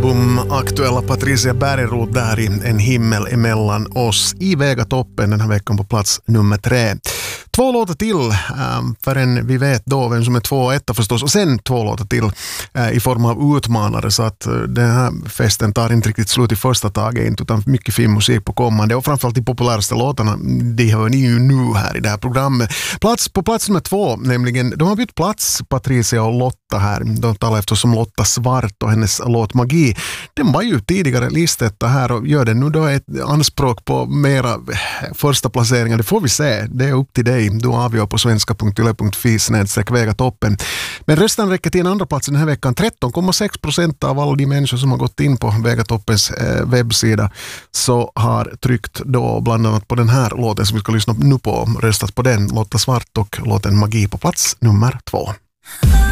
album, aktuella Patricia Bergenroth där i En himmel emellan oss i Vegatoppen den här veckan på plats nummer 3. 2 låtar till förrän vi vet då vem som är 2 och 1 förstås, och sen 2 låtar till i form av utmanare, så att den här festen tar inte riktigt slut i första taget inte, utan mycket fin musik på kommande, och framförallt de populäraste låtarna de hör ni ju nu här i det här programmet. På plats nummer 2, nämligen de har bytt plats, Patricia och Lotta här. De talar eftersom Lotta Svart och hennes låt Magi. Den var ju tidigare listetta här och gör det nu då ett anspråk på mera första placeringar. Det får vi se, det är upp till dig. Du avgör på svenska.yle.fi/Vegatoppen. Men rösten räcker till en andra plats den här veckan. 13,6% av alla de människor som har gått in på Vegatoppens webbsida så har tryckt då bland annat på den här låten som vi ska lyssna nu på, röstat på den, Lotta Svart och låten Magi på plats nummer 2.